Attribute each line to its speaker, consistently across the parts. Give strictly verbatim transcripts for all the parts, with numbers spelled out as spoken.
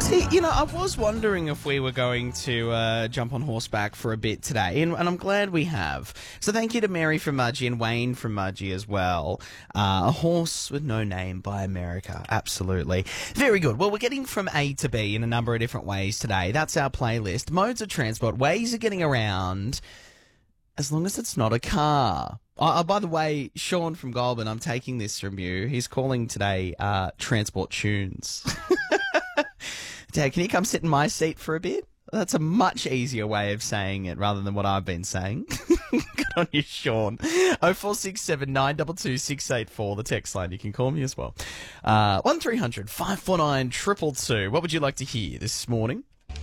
Speaker 1: See, you know, I was wondering if we were going to uh, jump on horseback for a bit today, and, and I'm glad we have. So thank you to Mary from Mudgee and Wayne from Mudgee as well. Uh, a Horse with No Name by America. Absolutely. Very good. Well, we're getting from A to B in a number of different ways today. That's our playlist. Modes of transport, ways of getting around, as long as it's not a car. Oh, by the way, Sean from Goulburn, I'm taking this from you. He's calling today uh, Transport Tunes. Dad, can you come sit in my seat for a bit? That's a much easier way of saying it rather than what I've been saying. Good on you, Sean. oh four six seven, nine two two, six eight four, the text line. You can call me as well. Uh, one three hundred, five four nine, two two two. What would you like to hear this morning?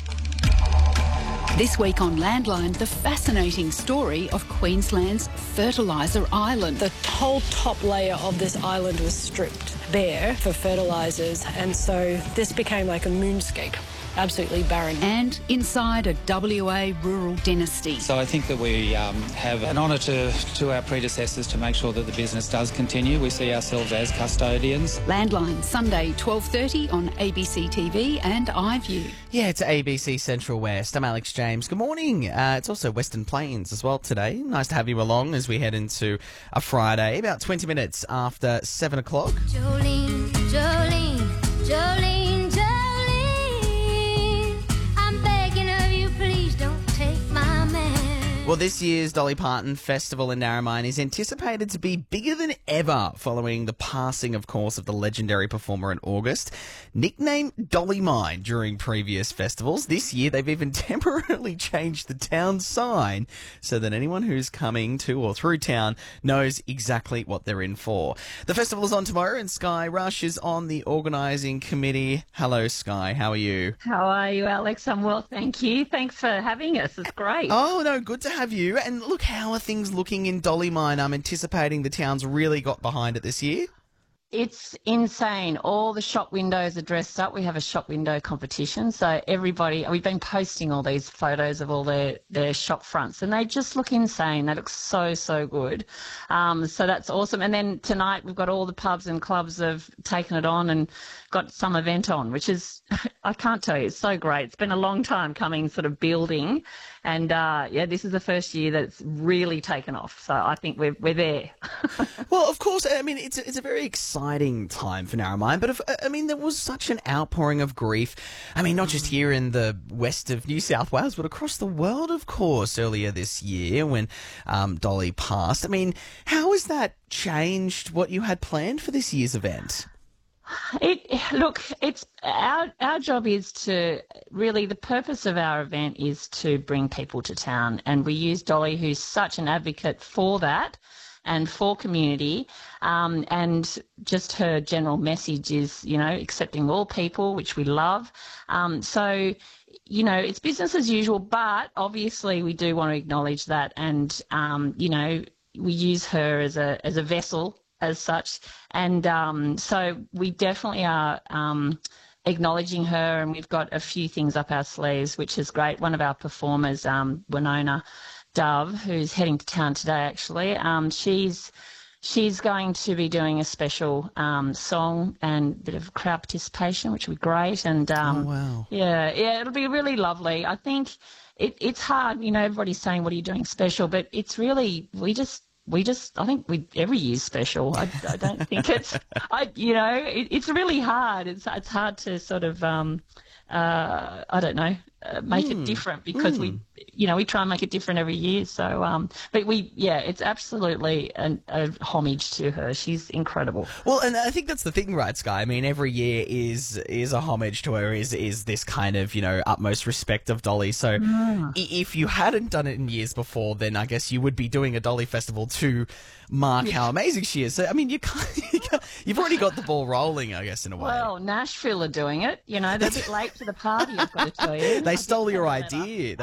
Speaker 2: This week on Landline, the fascinating story of Queensland's Fertiliser Island.
Speaker 3: The whole top layer of this island was stripped bare for fertilisers, and so this became like a moonscape. Absolutely barren.
Speaker 2: And inside a W A rural dynasty.
Speaker 4: So I think that we um, have an honour to, to our predecessors to make sure that the business does continue. We see ourselves as custodians.
Speaker 2: Landline, Sunday, twelve thirty on A B C T V and iView.
Speaker 1: Yeah, it's A B C Central West. I'm Alex James. Good morning. Uh, it's also Western Plains as well today. Nice to have you along as we head into a Friday, about twenty minutes after seven o'clock.
Speaker 5: Jolene, Jolene, Jolene.
Speaker 1: Well, this year's Dolly Parton Festival in Narromine is anticipated to be bigger than ever following the passing, of course, of the legendary performer in August. Nicknamed Dolly Mine during previous festivals, this year they've even temporarily changed the town sign so that anyone who's coming to or through town knows exactly what they're in for. The festival is on tomorrow and Sky Rush is on the organising committee. Hello, Sky. How are you?
Speaker 6: How are you, Alex? I'm well, thank you. Thanks for having us. It's great.
Speaker 1: Oh, no, good to have you. And look, how are things looking in Dolly Mine? I'm anticipating the town's really got behind it this year.
Speaker 6: It's insane. All the shop windows are dressed up. We have a shop window competition. So everybody, we've been posting all these photos of all their, their shop fronts and they just look insane. They look so, so good. Um, so that's awesome. And then tonight we've got all the pubs and clubs have taken it on and got some event on, which is, I can't tell you, it's so great. It's been a long time coming, sort of building. And, uh, yeah, this is the first year that it's really taken off. So I think we're, we're there.
Speaker 1: Well, of course, I mean, it's a, it's a very exciting time for Narromine, but if, I mean, there was such an outpouring of grief. I mean, not just here in the west of New South Wales, but across the world, of course, earlier this year when um, Dolly passed. I mean, how has that changed what you had planned for this year's event?
Speaker 6: It look, it's our our job is to really, the purpose of our event is to bring people to town, and we use Dolly, who's such an advocate for that and for community, um, and just her general message is, you know, accepting all people, which we love. Um, so, you know, it's business as usual, but obviously we do want to acknowledge that, and um, you know, we use her as a as a vessel as such. And um, so we definitely are um, acknowledging her, and we've got a few things up our sleeves, which is great. One of our performers, um, Winona Dove, who's heading to town today actually, um, she's she's going to be doing a special um, song and a bit of crowd participation, which will be great. And um,
Speaker 1: oh, wow.
Speaker 6: yeah, yeah, it'll be really lovely. I think it, it's hard, you know, everybody's saying, what are you doing special? But it's really, we just, We just, I think we every year's special. I, I don't think it's, I, you know, it, it's really hard. It's it's hard to sort of, um, uh, I don't know, uh, make mm. it different because mm. we, you know, we try and make it different every year. So, um, but we, yeah, it's absolutely an, a homage to her. She's incredible.
Speaker 1: Well, and I think that's the thing, right, Sky? I mean, every year is is a homage to her, is is this kind of, you know, utmost respect of Dolly. So mm. if you hadn't done it in years before, then I guess you would be doing a Dolly festival to mark yeah. how amazing she is. So, I mean, you can't, you can't, you've already got the ball rolling, I guess, in a way.
Speaker 6: Well, Nashville are doing it. You know, they're a bit late to the party, I've got to tell you.
Speaker 1: They stole your idea. They